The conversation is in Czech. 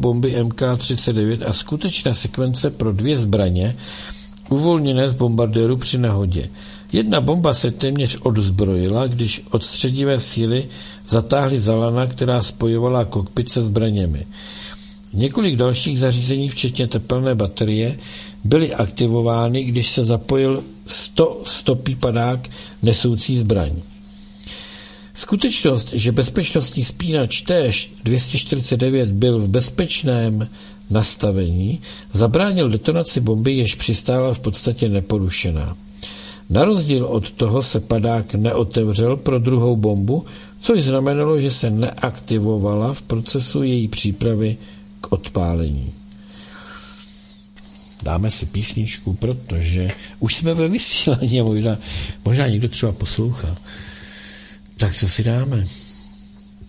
bomby MK39 a skutečné sekvence pro 2 zbraně uvolněné z bombardéru při nehodě. Jedna bomba se téměř odzbrojila, když odstředivé síly zatáhly za lana, která spojovala kokpit se zbraněmi. Několik dalších zařízení, včetně tepelné baterie, byly aktivovány, když se zapojil 100 padák nesoucí zbraň. Skutečnost, že bezpečnostní spínač T-249 byl v bezpečném nastavení, zabránil detonaci bomby, jež přistála v podstatě neporušená. Na rozdíl od toho se padák neotevřel pro druhou bombu, což znamenalo, že se neaktivovala v procesu její přípravy k odpálení. Dáme si písničku, protože už jsme ve vysílání a možná někdo třeba poslouchá. Tak co si dáme?